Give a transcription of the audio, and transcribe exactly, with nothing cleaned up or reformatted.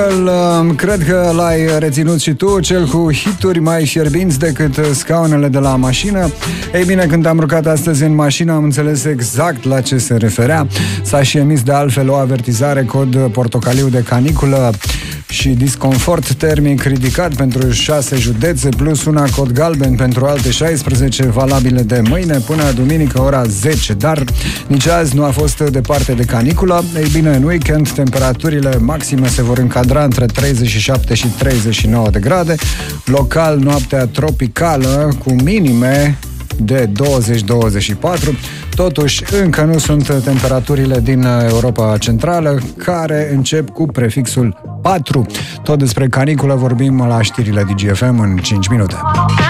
Cred că l-ai reținut și tu, cel cu hituri mai fierbinți decât scaunele de la mașină. Ei bine, când am urcat astăzi în mașină, am înțeles exact la ce se referea. S-a și emis de altfel o avertizare cod portocaliu de caniculă și disconfort termic ridicat pentru șase județe, plus una cod galben pentru alte șaisprezece, valabile de mâine până duminică ora zece. Dar nici azi nu a fost departe de caniculă. Ei bine, în weekend temperaturile maxime se vor încadra între treizeci și șapte și treizeci și nouă de grade. Local, noaptea tropicală cu minime de douăzeci douăzeci și patru. Totuși, încă nu sunt temperaturile din Europa Centrală, care încep cu prefixul patru. Tot despre caniculă vorbim la știrile D G F M în cinci minute.